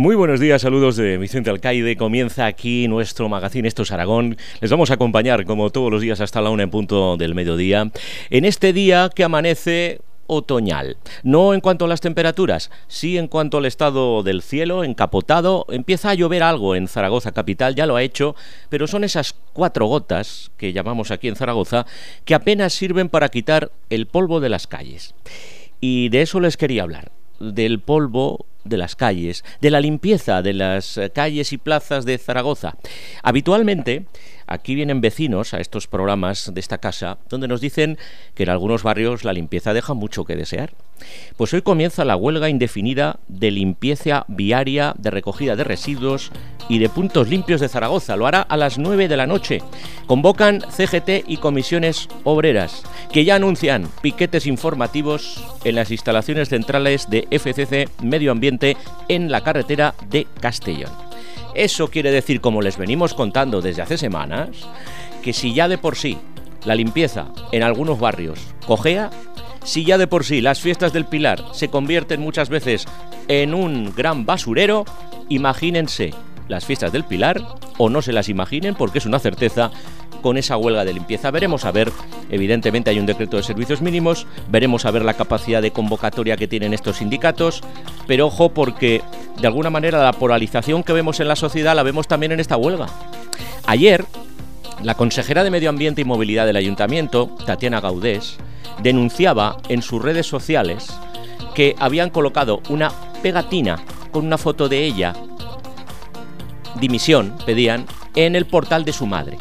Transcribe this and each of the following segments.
Muy buenos días, saludos de Vicente Alcaide. Comienza aquí nuestro magazine Esto es Aragón. Les vamos a acompañar como todos los días hasta la 1:00 del mediodía. En este día que amanece otoñal. No en cuanto a las temperaturas, sí en cuanto al estado del cielo, encapotado. Empieza a llover algo en Zaragoza capital, ya lo ha hecho, pero son esas 4 gotas que llamamos aquí en Zaragoza que apenas sirven para quitar el polvo de las calles. Y de eso les quería hablar, del polvo de las calles, de la limpieza de las calles y plazas de Zaragoza. Habitualmente aquí vienen vecinos a estos programas de esta casa donde nos dicen que en algunos barrios la limpieza deja mucho que desear. Pues hoy comienza la huelga indefinida de limpieza viaria, de recogida de residuos y de puntos limpios de Zaragoza. Lo hará a las 9 de la noche. Convocan CGT y comisiones obreras, que ya anuncian piquetes informativos en las instalaciones centrales de FCC Medio Ambiente en la carretera de Castellón. Eso quiere decir, como les venimos contando desde hace semanas, que si ya de por sí la limpieza en algunos barrios cojea, si ya de por sí las fiestas del Pilar se convierten muchas veces en un gran basurero, imagínense las fiestas del Pilar, o no se las imaginen porque es una certeza, con esa huelga de limpieza. Veremos a ver, evidentemente hay un decreto de servicios mínimos, veremos a ver la capacidad de convocatoria que tienen estos sindicatos, pero ojo porque de alguna manera la polarización que vemos en la sociedad la vemos también en esta huelga. Ayer, la consejera de Medio Ambiente y Movilidad del Ayuntamiento, Tatiana Gaudés, denunciaba en sus redes sociales que habían colocado una pegatina con una foto de ella, dimisión, pedían, en el portal de su madre.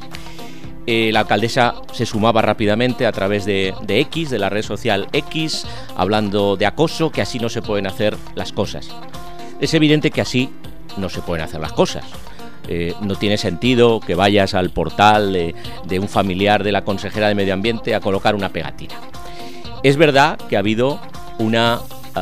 La alcaldesa se sumaba rápidamente a través de X, de la red social X, hablando de acoso, que así no se pueden hacer las cosas. Es evidente que así no se pueden hacer las cosas. No tiene sentido que vayas al portal de un familiar de la consejera de Medio Ambiente a colocar una pegatina. Es verdad que ha habido una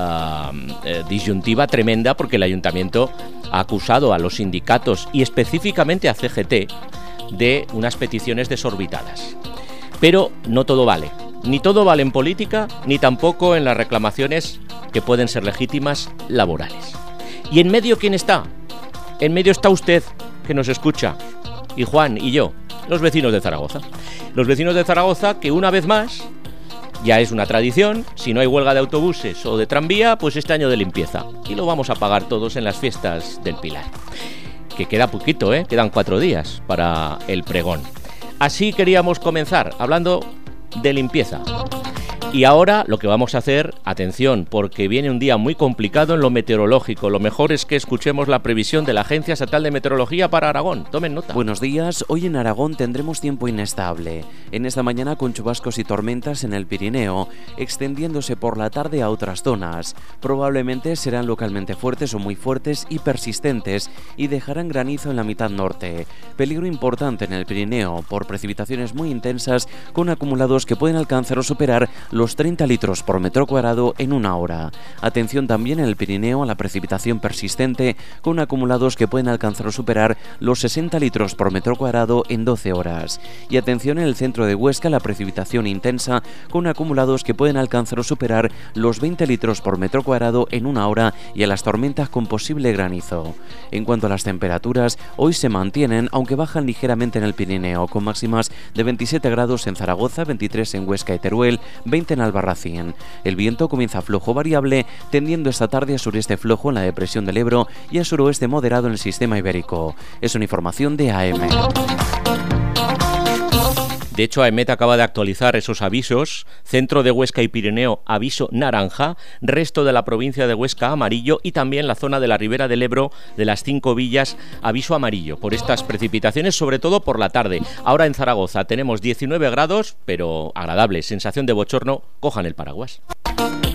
disyuntiva tremenda porque el ayuntamiento ha acusado a los sindicatos y específicamente a CGT de unas peticiones desorbitadas. Pero no todo vale. Ni todo vale en política, ni tampoco en las reclamaciones que pueden ser legítimas laborales. ¿Y en medio quién está? En medio está usted, que nos escucha, y Juan y yo, los vecinos de Zaragoza. Los vecinos de Zaragoza que una vez más, ya es una tradición, si no hay huelga de autobuses o de tranvía, pues este año de limpieza. Y lo vamos a pagar todos en las fiestas del Pilar. Que queda poquito, quedan 4 días para el pregón. Así queríamos comenzar, hablando de limpieza. Y ahora lo que vamos a hacer, atención, porque viene un día muy complicado en lo meteorológico. Lo mejor es que escuchemos la previsión de la Agencia Estatal de Meteorología para Aragón. Tomen nota. Buenos días. Hoy en Aragón tendremos tiempo inestable. En esta mañana con chubascos y tormentas en el Pirineo, extendiéndose por la tarde a otras zonas. Probablemente serán localmente fuertes o muy fuertes y persistentes y dejarán granizo en la mitad norte. Peligro importante en el Pirineo por precipitaciones muy intensas con acumulados que pueden alcanzar o superar los 30 litros por metro cuadrado en una hora. Atención también en el Pirineo a la precipitación persistente con acumulados que pueden alcanzar o superar los 60 litros por metro cuadrado en 12 horas. Y atención en el centro de Huesca a la precipitación intensa con acumulados que pueden alcanzar o superar los 20 litros por metro cuadrado en una hora y a las tormentas con posible granizo. En cuanto a las temperaturas, hoy se mantienen, aunque bajan ligeramente en el Pirineo, con máximas de 27 grados en Zaragoza, 23 en Huesca y Teruel, 20 en Albarracín. El viento comienza flojo variable, tendiendo esta tarde a sureste flojo en la depresión del Ebro y a suroeste moderado en el sistema ibérico. Es una información de AM. De hecho, AEMET acaba de actualizar esos avisos. Centro de Huesca y Pirineo, aviso naranja. Resto de la provincia de Huesca, amarillo. Y también la zona de la Ribera del Ebro, de las 5 villas, aviso amarillo. Por estas precipitaciones, sobre todo por la tarde. Ahora en Zaragoza tenemos 19 grados, pero agradable. Sensación de bochorno. Cojan el paraguas.